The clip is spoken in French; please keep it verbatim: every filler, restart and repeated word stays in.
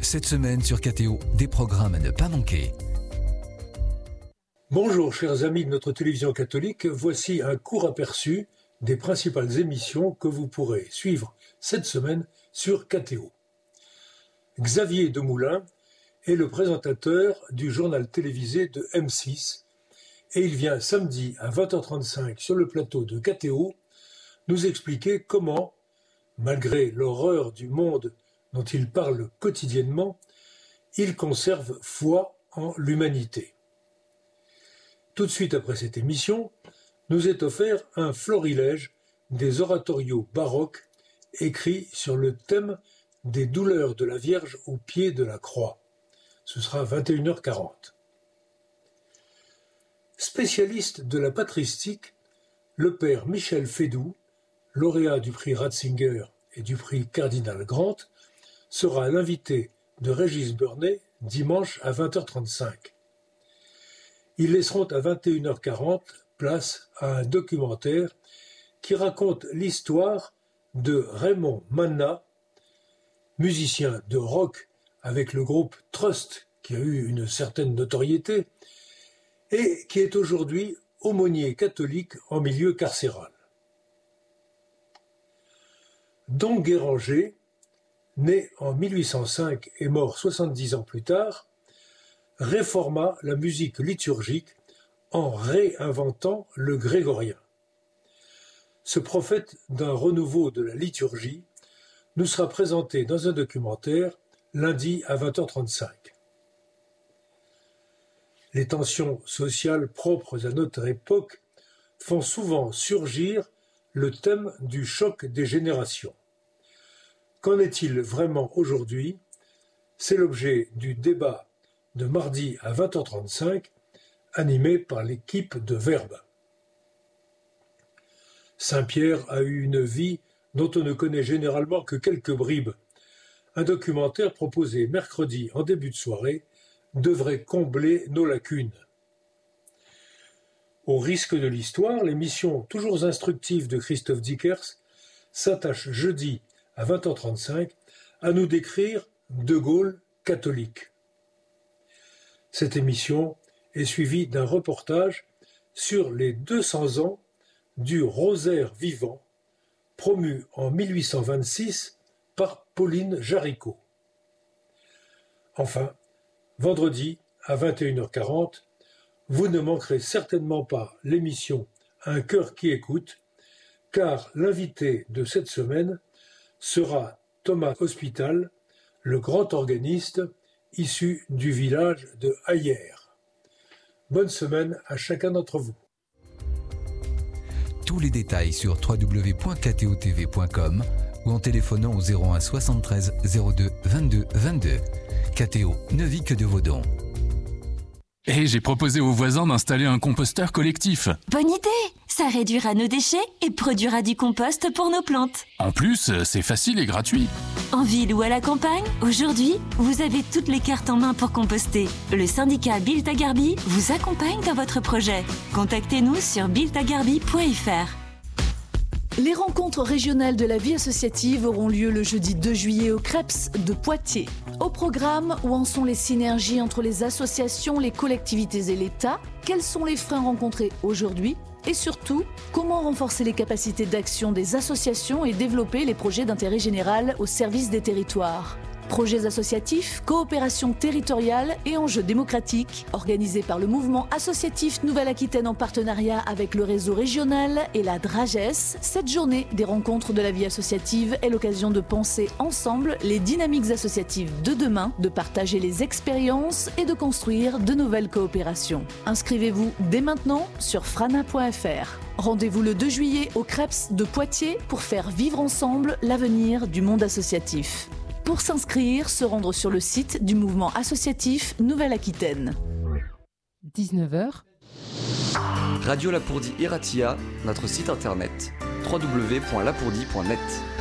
Cette semaine sur K T O, des programmes à ne pas manquer. Bonjour chers amis de notre télévision catholique, voici un court aperçu des principales émissions que vous pourrez suivre cette semaine sur K T O. Xavier Demoulin est le présentateur du journal télévisé de M six et il vient samedi à vingt heures trente-cinq sur le plateau de K T O nous expliquer comment, malgré l'horreur du monde dont il parle quotidiennement, il conserve foi en l'humanité. Tout de suite après cette émission, nous est offert un florilège des oratorios baroques écrits sur le thème des douleurs de la Vierge au pied de la croix. Ce sera vingt et une heures quarante. Spécialiste de la patristique, le père Michel Fédoux, lauréat du prix Ratzinger et du prix Cardinal Grant, sera l'invité de Régis Burnet dimanche à vingt heures trente-cinq. Ils laisseront à vingt et une heures quarante place à un documentaire qui raconte l'histoire de Raymond Manna, musicien de rock avec le groupe Trust, qui a eu une certaine notoriété, et qui est aujourd'hui aumônier catholique en milieu carcéral. Don Guéranger, né en mille huit cent cinq et mort soixante-dix ans plus tard, réforma la musique liturgique en réinventant le grégorien. Ce prophète d'un renouveau de la liturgie nous sera présenté dans un documentaire lundi à vingt heures trente-cinq. Les tensions sociales propres à notre époque font souvent surgir le thème du choc des générations. Qu'en est-il vraiment aujourd'hui ? C'est l'objet du débat de mardi à vingt heures trente-cinq, animé par l'équipe de Verbe. Saint-Pierre a eu une vie dont on ne connaît généralement que quelques bribes. Un documentaire proposé mercredi en début de soirée devrait combler nos lacunes. Au risque de l'histoire, l'émission toujours instructive de Christophe Dickers s'attache jeudi à vingt heures trente-cinq à nous décrire De Gaulle catholique. Cette émission est suivie d'un reportage sur les deux cents ans du rosaire vivant, promu en mille huit cent vingt-six par Pauline Jaricot. Enfin, vendredi à vingt et une heures quarante, vous ne manquerez certainement pas l'émission Un cœur qui écoute, car l'invité de cette semaine sera Thomas Hospital, le grand organiste issu du village de Hayères. Bonne semaine à chacun d'entre vous. Tous les détails sur w w w point k t o t v point com ou en téléphonant au zéro un soixante-treize zéro deux vingt-deux vingt-deux. K T O ne vit que de vos dons. Et j'ai proposé aux voisins d'installer un composteur collectif. Bonne idée! Ça réduira nos déchets et produira du compost pour nos plantes. En plus, c'est facile et gratuit. En ville ou à la campagne, aujourd'hui, vous avez toutes les cartes en main pour composter. Le syndicat Biltagarbi vous accompagne dans votre projet. Contactez-nous sur biltagarbi point f r. Les rencontres régionales de la vie associative auront lieu le jeudi deux juillet au Creps de Poitiers. Au programme, où en sont les synergies entre les associations, les collectivités et l'État? Quels sont les freins rencontrés aujourd'hui? Et surtout, comment renforcer les capacités d'action des associations et développer les projets d'intérêt général au service des territoires? Projets associatifs, coopération territoriale et enjeux démocratiques, organisés par le mouvement associatif Nouvelle-Aquitaine en partenariat avec le réseau régional et la DRAGES. Cette journée des rencontres de la vie associative est l'occasion de penser ensemble les dynamiques associatives de demain, de partager les expériences et de construire de nouvelles coopérations. Inscrivez-vous dès maintenant sur frana point f r. Rendez-vous le deux juillet au Creps de Poitiers pour faire vivre ensemble l'avenir du monde associatif. Pour s'inscrire, se rendre sur le site du mouvement associatif Nouvelle-Aquitaine. dix-neuf heures. Radio Lapourdie Iratia, notre site internet w w w point lapourdie point net.